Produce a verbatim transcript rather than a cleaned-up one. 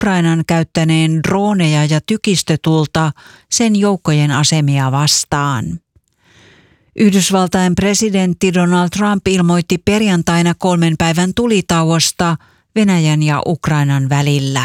Ukrainan käyttäneen droneja ja tykistötulta sen joukkojen asemia vastaan. Yhdysvaltain presidentti Donald Trump ilmoitti perjantaina kolmen päivän tulitauosta Venäjän ja Ukrainan välillä.